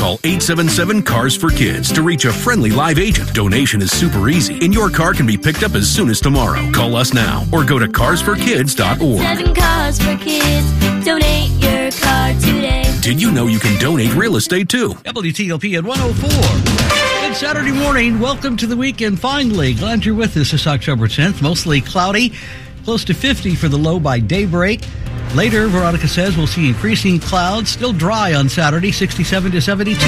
Call 877-CARS-FOR-KIDS to reach a friendly live agent. Donation is super easy, and your car can be picked up as soon as tomorrow. Call us now or go to carsforkids.org. 7 Cars for Kids. Donate your car today. Did you know you can donate real estate too? WTOP at 104. Good Saturday morning. Welcome to the weekend finally. Glad you're with us this October 10th. Mostly cloudy. Close to 50 for the low by daybreak. Later, Veronica says we'll see increasing clouds. Still dry on Saturday, 67 to 72.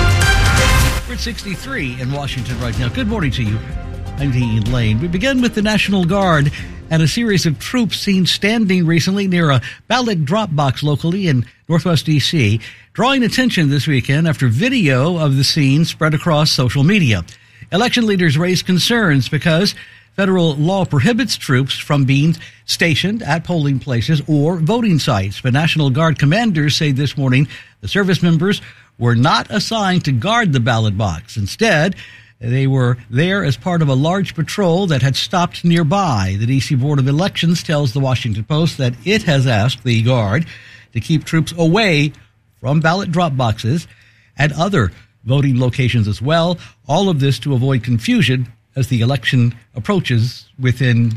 We're at 63 in Washington right now. Good morning to you. I'm Dean Lane. We begin with the National Guard and a series of troops seen standing recently near a ballot drop box locally in Northwest D.C., drawing attention this weekend after video of the scene spread across social media. Election leaders raised concerns because federal law prohibits troops from being stationed at polling places or voting sites. But National Guard commanders say this morning the service members were not assigned to guard the ballot box. Instead, they were there as part of a large patrol that had stopped nearby. The D.C. Board of Elections tells the Washington Post that it has asked the Guard to keep troops away from ballot drop boxes and other voting locations as well. All of this to avoid confusion as the election approaches within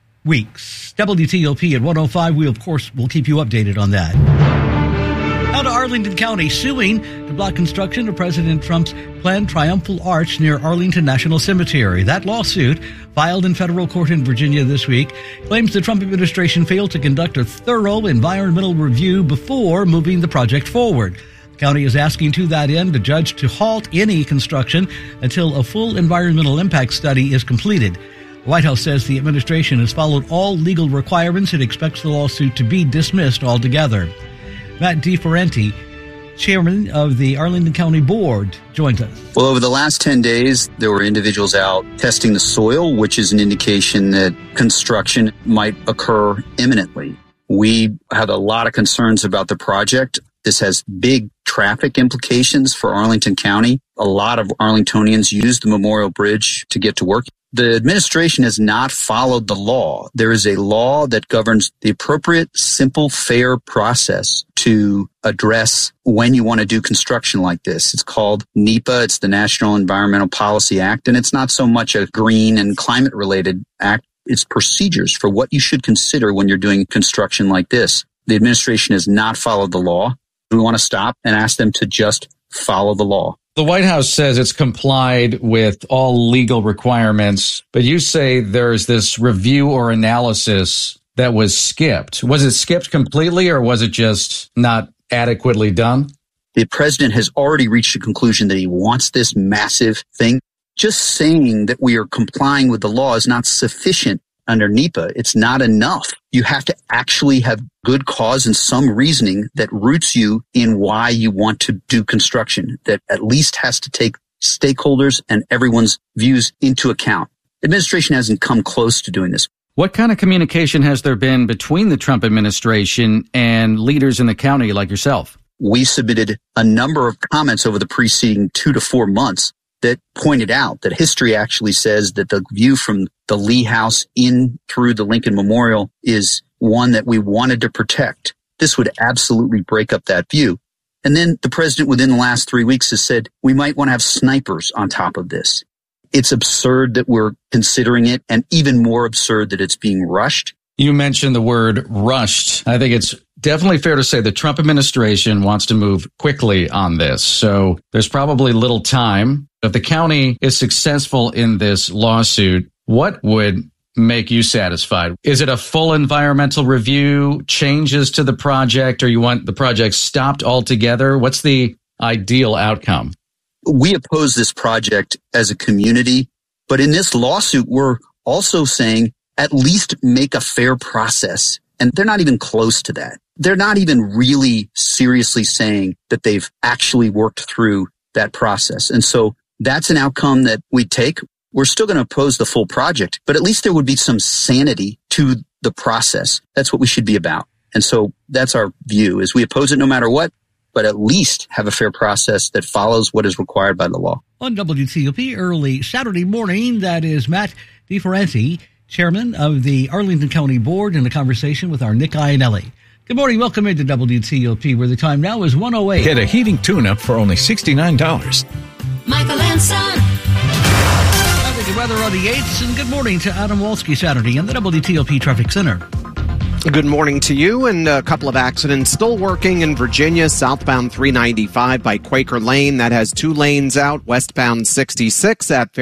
weeks. WTOP at 105. We, of course, will keep you updated on that. Now to Arlington County, suing to block construction of President Trump's planned triumphal arch near Arlington National Cemetery. That lawsuit, filed in federal court in Virginia this week, claims the Trump administration failed to conduct a thorough environmental review before moving the project forward. The county is asking to that end the judge to halt any construction until a full environmental impact study is completed. The White House says the administration has followed all legal requirements and expects the lawsuit to be dismissed altogether. Matt DeFerenti, chairman of the Arlington County Board, joins us. Well, over the last 10 days, there were individuals out testing the soil, which is an indication that construction might occur imminently. We have a lot of concerns about the project. This has big traffic implications for Arlington County. A lot of Arlingtonians use the Memorial Bridge to get to work. The administration has not followed the law. There is a law that governs the appropriate, simple, fair process to address when you want to do construction like this. It's called NEPA. It's the National Environmental Policy Act, and it's not so much a green and climate-related act. It's procedures for what you should consider when you're doing construction like this. The administration has not followed the law. We want to stop and ask them to just follow the law. The White House says it's complied with all legal requirements, but you say there's this review or analysis that was skipped. Was it skipped completely, or was it just not adequately done? The president has already reached a conclusion that he wants this massive thing. Just saying that we are complying with the law is not sufficient under NEPA. It's not enough. You have to actually have good cause and some reasoning that roots you in why you want to do construction, that at least has to take stakeholders and everyone's views into account. Administration hasn't come close to doing this. What kind of communication has there been between the Trump administration and leaders in the county like yourself? We submitted a number of comments over the preceding 2 to 4 months that pointed out that history actually says that the view from the Lee House in through the Lincoln Memorial is one that we wanted to protect. This would absolutely break up that view. And then the president within the last 3 weeks has said we might want to have snipers on top of this. It's absurd that we're considering it, and even more absurd that it's being rushed. You mentioned the word rushed. I think it's definitely fair to say the Trump administration wants to move quickly on this. So there's probably little time. If the county is successful in this lawsuit, what would make you satisfied? Is it a full environmental review, changes to the project, or you want the project stopped altogether? What's the ideal outcome? We oppose this project as a community, but in this lawsuit, we're also saying at least make a fair process. And they're not even close to that. They're not even really seriously saying that they've actually worked through that process. And so that's an outcome that we take. We're still going to oppose the full project, but at least there would be some sanity to the process. That's what we should be about. And so that's our view, is we oppose it no matter what, but at least have a fair process that follows what is required by the law. On WTOP early Saturday morning, that is Matt DeFerenti, chairman of the Arlington County Board, in a conversation with our Nick Iannelli. Good morning. Welcome into WTOP, where the time now is 1:08. Get a heating tune-up for only $69. Michael and Son. The weather on the 8th, and good morning to Adam Walski Saturday in the WTOP Traffic Center. Good morning to you, and a couple of accidents still working in Virginia, southbound 395 by Quaker Lane. That has 2 lanes out, westbound 66 at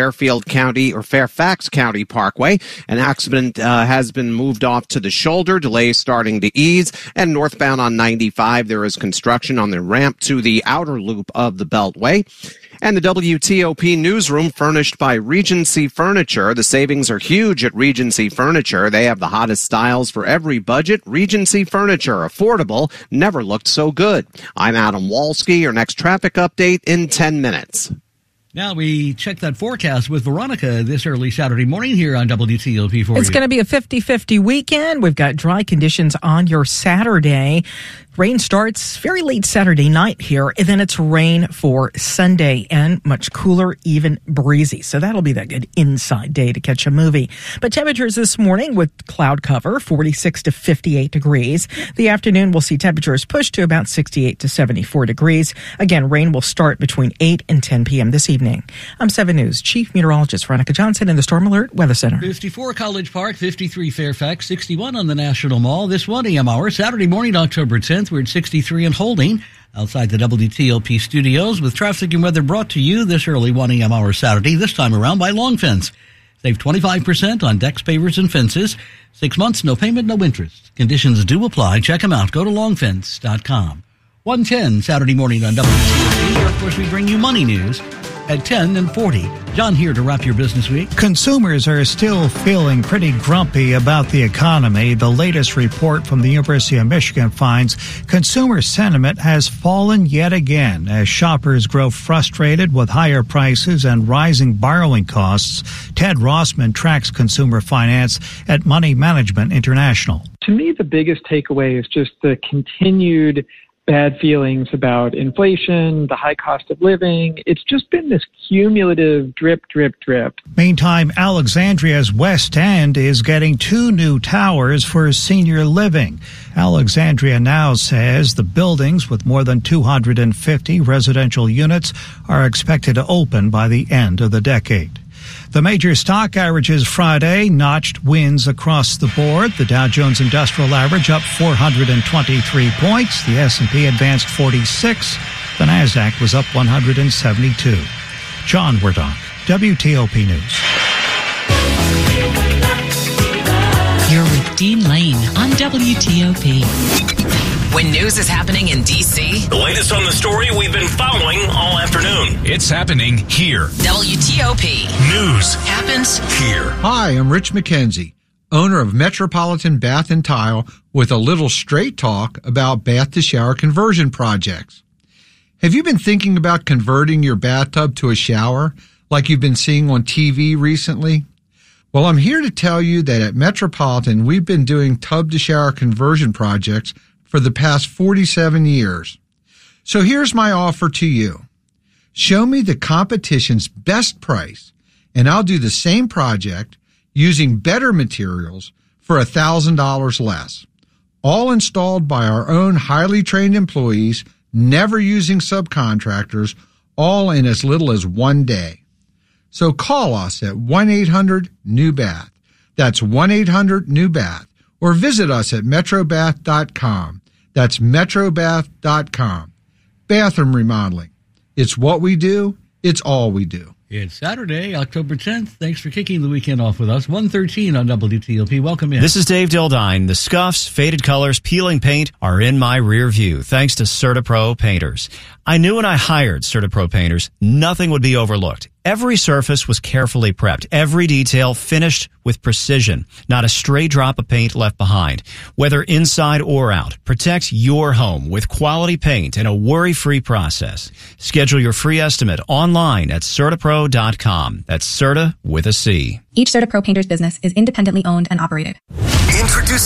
Fairfax County Parkway. An accident has been moved off to the shoulder, delays starting to ease, and northbound on 95, there is construction on the ramp to the outer loop of the Beltway. And the WTOP newsroom furnished by Regency Furniture. The savings are huge at Regency Furniture. They have the hottest styles for every budget. Regency Furniture, affordable, never looked so good. I'm Adam Walski. Your next traffic update in 10 minutes. Now we check that forecast with Veronica this early Saturday morning here on WTOP for you. It's going to be a 50-50 weekend. We've got dry conditions on your Saturday. Rain starts very late Saturday night here, and then it's rain for Sunday and much cooler, even breezy. So that'll be that good inside day to catch a movie. But temperatures this morning with cloud cover, 46 to 58 degrees. The afternoon, we'll see temperatures push to about 68 to 74 degrees. Again, rain will start between 8 and 10 p.m. this evening. I'm 7 News Chief Meteorologist Veronica Johnson in the Storm Alert Weather Center. 54 College Park, 53 Fairfax, 61 on the National Mall. This 1 a.m. hour, Saturday morning, October 10th. We're at 63 and holding outside the WTOP studios with traffic and weather brought to you this early 1 a.m. hour Saturday, this time around by Long Fence. Save 25% on decks, pavers, and fences. 6 months, no payment, no interest. Conditions do apply. Check them out. Go to longfence.com. 1:10 Saturday morning on WTOP. Here, of course, we bring you money news at 10 and 40. John here to wrap your business week. Consumers are still feeling pretty grumpy about the economy. The latest report from the University of Michigan finds consumer sentiment has fallen yet again as shoppers grow frustrated with higher prices and rising borrowing costs. Ted Rossman tracks consumer finance at Money Management International. To me, the biggest takeaway is just the continued bad feelings about inflation, the high cost of living. It's just been this cumulative drip, drip, drip. Meantime, Alexandria's West End is getting 2 new towers for senior living. Alexandria now says the buildings with more than 250 residential units are expected to open by the end of the decade. The major stock averages Friday notched wins across the board. The Dow Jones Industrial Average up 423 points. The S&P advanced 46. The Nasdaq was up 172. John Werdonk, WTOP News. You're with Dean Lane on WTOP. When news is happening in D.C., the latest on the story we've been following all afternoon. It's happening here. WTOP. News happens here. Hi, I'm Rich McKenzie, owner of Metropolitan Bath and Tile, with a little straight talk about bath-to-shower conversion projects. Have you been thinking about converting your bathtub to a shower like you've been seeing on TV recently? Well, I'm here to tell you that at Metropolitan, we've been doing tub-to-shower conversion projects for the past 47 years. So here's my offer to you. Show me the competition's best price, and I'll do the same project using better materials for $1,000 less. All installed by our own highly trained employees, never using subcontractors, all in as little as 1 day. So call us at 1-800-NEW-BATH. That's 1-800-NEW-BATH. Or visit us at metrobath.com. That's metrobath.com. Bathroom remodeling. It's what we do. It's all we do. It's Saturday, October 10th. Thanks for kicking the weekend off with us. 1:13 on WTOP. Welcome in. This is Dave Dildine. The scuffs, faded colors, peeling paint are in my rear view thanks to CertaPro Painters. I knew when I hired CertaPro Painters, nothing would be overlooked. Every surface was carefully prepped, every detail finished with precision. Not a stray drop of paint left behind. Whether inside or out, protect your home with quality paint and a worry-free process. Schedule your free estimate online at CertaPro.com. That's Certa with a C. Each CertaPro Painters business is independently owned and operated. Introducing